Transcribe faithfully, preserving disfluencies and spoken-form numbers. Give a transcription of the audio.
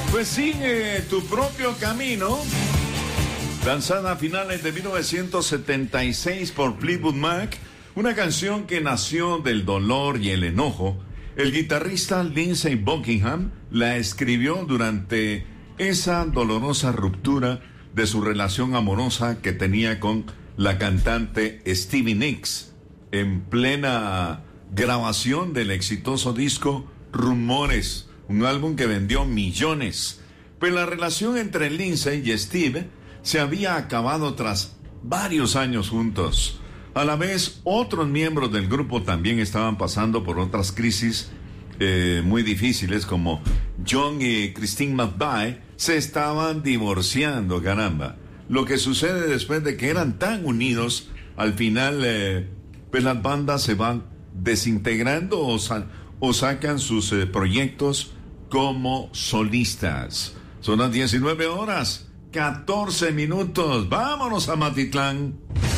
Pues sigue tu propio camino. Lanzada a finales de mil novecientos setenta y seis por Fleetwood Mac, una canción que nació del dolor y el enojo. El guitarrista Lindsey Buckingham la escribió durante esa dolorosa ruptura de su relación amorosa que tenía con la cantante Stevie Nicks, en plena grabación del exitoso disco Rumores, un álbum que vendió millones. Pues la relación entre Lindsey y Steve se había acabado tras varios años juntos. A la vez, otros miembros del grupo también estaban pasando por otras crisis eh, muy difíciles, como John y Christine McVie se estaban divorciando, caramba. Lo que sucede después de que eran tan unidos, al final, eh, pues las bandas se van desintegrando o, sa- o sacan sus eh, proyectos como solistas. Son las diecinueve horas, catorce minutos. Vámonos a Matitlán.